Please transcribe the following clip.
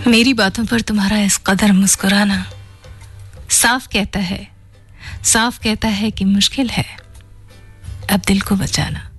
मेरी बातों पर तुम्हारा इस कदर मुस्कुराना साफ कहता है कि मुश्किल है अब दिल को बचाना।